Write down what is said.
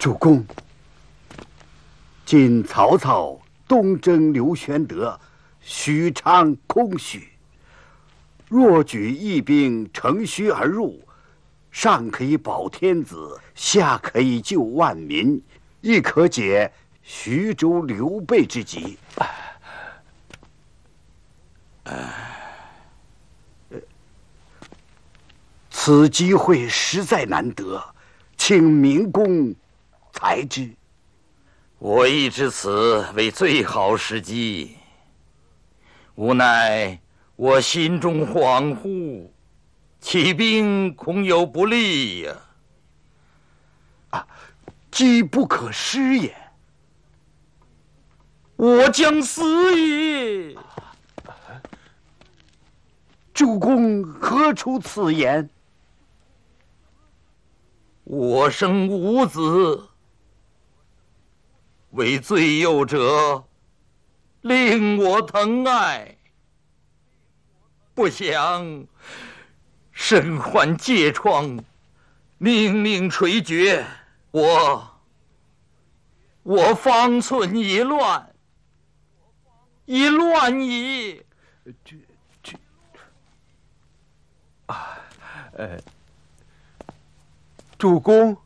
主公，今曹操东征刘玄德，许昌空虚，若举义兵乘虚而入，上可以保天子，下可以救万民，亦可解徐州刘备之急。此机会实在难得，请明公裁之。 我亦知此为最好时机，无奈我心中恍惚，起兵恐有不利呀。 机不可失也。 我将死矣。 主公何出此言？ 我生无子，为罪幼者，令我疼爱。不想身患疥疮，命令垂绝，我方寸已乱，已乱矣。 主公，